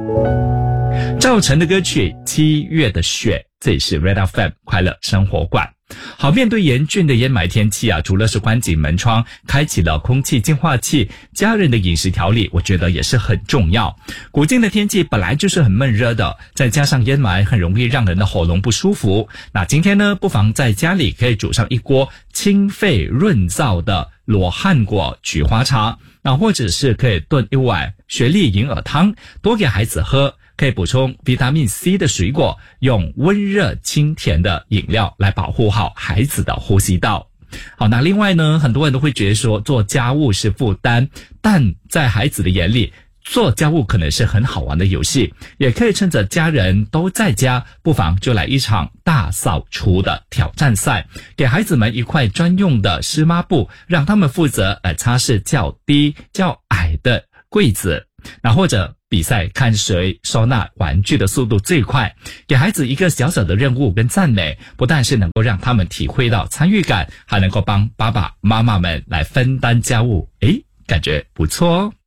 赵晨的歌曲《7月的雪》，这里是 Red FM 快乐生活馆。好，面对严峻的烟霾天气啊，除了是关紧门窗，开启了空气净化器，家人的饮食调理我觉得也是很重要。古今的天气本来就是很闷热的，再加上烟霾很容易让人的喉咙不舒服。那今天呢，不妨在家里可以煮上一锅清肺润燥的罗汉果菊花茶，那或者是可以炖一碗雪莉银耳汤，多给孩子喝，可以补充维他命 C 的水果，用温热清甜的饮料来保护好孩子的呼吸道。好，那另外呢，很多人都会觉得说做家务是负担，但在孩子的眼里，做家务可能是很好玩的游戏，也可以趁着家人都在家，不妨就来一场大扫除的挑战赛，给孩子们一块专用的湿抹布，让他们负责擦拭较低较矮的柜子，那或者比赛看谁收纳玩具的速度最快，给孩子一个小小的任务跟赞美，不但是能够让他们体会到参与感，还能够帮爸爸妈妈们来分担家务，感觉不错哦。